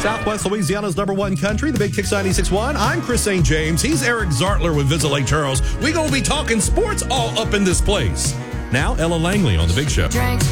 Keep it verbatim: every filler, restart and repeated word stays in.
Southwest Louisiana's number one country, the Big Kicks ninety-six point one. I'm Chris Saint James. He's Eric Zartler with Visit Lake Charles. We're going to be talking sports all up in this place. Now, Ella Langley on The Big Show.